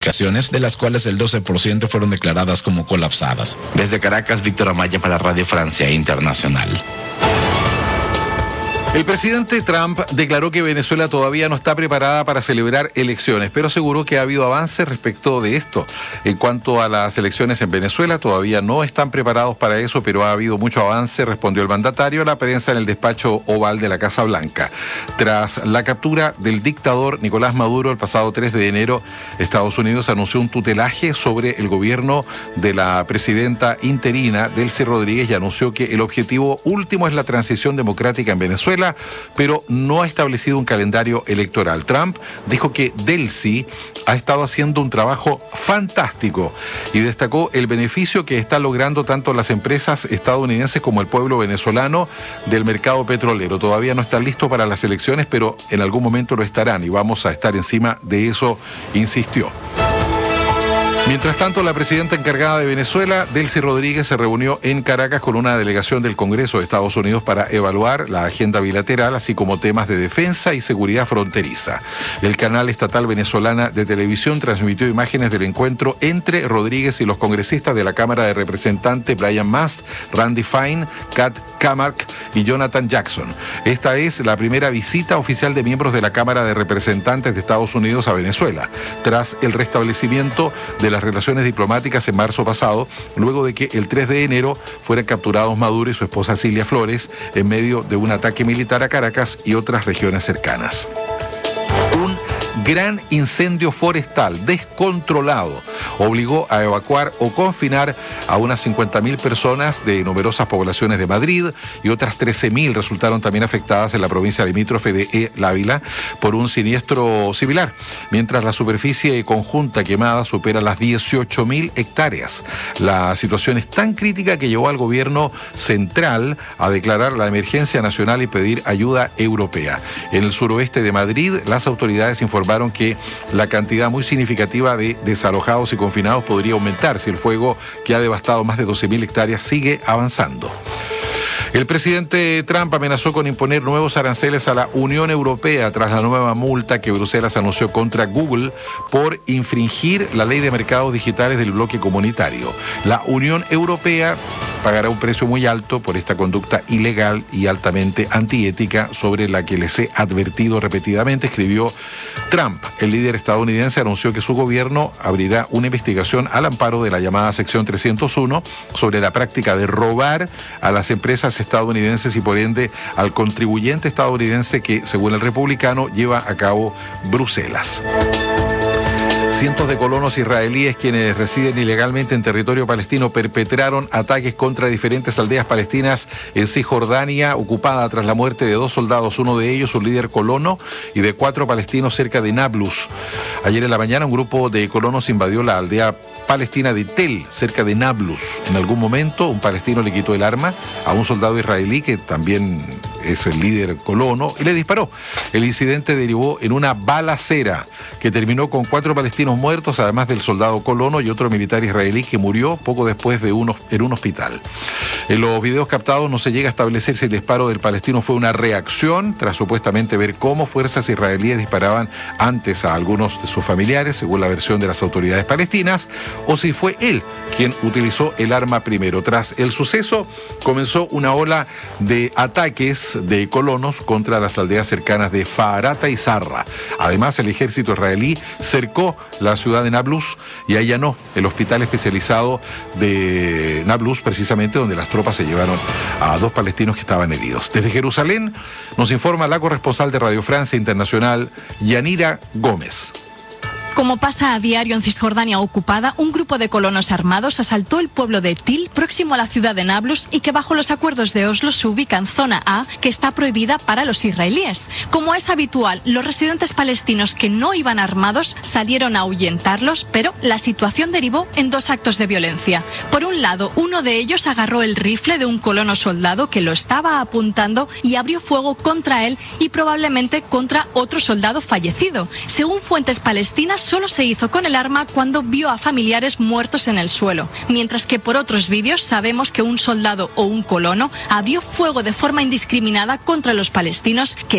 edificaciones, de las cuales el 12% fueron declaradas como colapsadas. Desde Caracas, Víctor Amaya para Radio Francia Internacional. El presidente Trump declaró que Venezuela todavía no está preparada para celebrar elecciones, pero aseguró que ha habido avances respecto de esto. En cuanto a las elecciones en Venezuela, todavía no están preparados para eso, pero ha habido mucho avance, respondió el mandatario a la prensa en el despacho oval de la Casa Blanca. Tras la captura del dictador Nicolás Maduro el pasado 3 de enero, Estados Unidos anunció un tutelaje sobre el gobierno de la presidenta interina, Delcy Rodríguez, y anunció que el objetivo último es la transición democrática en Venezuela, pero no ha establecido un calendario electoral. Trump dijo que Delcy ha estado haciendo un trabajo fantástico y destacó el beneficio que está logrando tanto las empresas estadounidenses como el pueblo venezolano del mercado petrolero. Todavía no están listos para las elecciones, pero en algún momento lo estarán y vamos a estar encima de eso, insistió. Mientras tanto, la presidenta encargada de Venezuela, Delcy Rodríguez, se reunió en Caracas con una delegación del Congreso de Estados Unidos para evaluar la agenda bilateral, así como temas de defensa y seguridad fronteriza. El canal estatal venezolana de televisión transmitió imágenes del encuentro entre Rodríguez y los congresistas de la Cámara de Representantes Brian Mast, Randy Fine, Kat Kamarck y Jonathan Jackson. Esta es la primera visita oficial de miembros de la Cámara de Representantes de Estados Unidos a Venezuela, tras el restablecimiento de las relaciones diplomáticas en marzo pasado, luego de que el 3 de enero fueran capturados Maduro y su esposa Cilia Flores en medio de un ataque militar a Caracas y otras regiones cercanas. Un gran incendio forestal descontrolado obligó a evacuar o confinar a unas 50.000 personas de numerosas poblaciones de Madrid, y otras 13.000 resultaron también afectadas en la provincia limítrofe de El Ávila por un siniestro similar, mientras la superficie conjunta quemada supera las 18.000 hectáreas. La situación es tan crítica que llevó al gobierno central a declarar la emergencia nacional y pedir ayuda europea. En el suroeste de Madrid, las autoridades informaron que la cantidad muy significativa de desalojados y confinados podría aumentar si el fuego, que ha devastado más de 12.000 hectáreas, sigue avanzando. El presidente Trump amenazó con imponer nuevos aranceles a la Unión Europea tras la nueva multa que Bruselas anunció contra Google por infringir la ley de mercados digitales del bloque comunitario. La Unión Europea pagará un precio muy alto por esta conducta ilegal y altamente antiética sobre la que les he advertido repetidamente, escribió Trump. El líder estadounidense anunció que su gobierno abrirá una investigación al amparo de la llamada sección 301 sobre la práctica de robar a las empresas estadounidenses y por ende al contribuyente estadounidense que, según el republicano, lleva a cabo Bruselas. Cientos de colonos israelíes quienes residen ilegalmente en territorio palestino perpetraron ataques contra diferentes aldeas palestinas en Cisjordania ocupada tras la muerte de 2 soldados, uno de ellos un líder colono, y de 4 palestinos cerca de Nablus. Ayer en la mañana un grupo de colonos invadió la aldea palestina de Tel, cerca de Nablus. En algún momento un palestino le quitó el arma a un soldado israelí que también es el líder colono y le disparó. El incidente derivó en una balacera que terminó con 4 palestinos muertos, además del soldado colono y otro militar israelí que murió poco después en un hospital. En los videos captados no se llega a establecer si el disparo del palestino fue una reacción tras supuestamente ver cómo fuerzas israelíes disparaban antes a algunos de sus familiares, según la versión de las autoridades palestinas, o si fue él quien utilizó el arma primero. Tras el suceso comenzó una ola de ataques de colonos contra las aldeas cercanas de Faarata y Zarra. Además, el ejército israelí cercó la ciudad de Nablus y allanó el hospital especializado de Nablus, precisamente donde las tropas se llevaron a 2 palestinos que estaban heridos. Desde Jerusalén nos informa la corresponsal de Radio Francia Internacional, Yanira Gómez. Como pasa a diario en Cisjordania ocupada, un grupo de colonos armados asaltó el pueblo de Til, próximo a la ciudad de Nablus, y que bajo los acuerdos de Oslo se ubica en zona A, que está prohibida para los israelíes. Como es habitual, los residentes palestinos que no iban armados salieron a ahuyentarlos, pero la situación derivó en 2 actos de violencia. Por un lado, uno de ellos agarró el rifle de un colono soldado que lo estaba apuntando y abrió fuego contra él y probablemente contra otro soldado fallecido. Según fuentes palestinas, solo se hizo con el arma cuando vio a familiares muertos en el suelo, mientras que por otros vídeos sabemos que un soldado o un colono abrió fuego de forma indiscriminada contra los palestinos que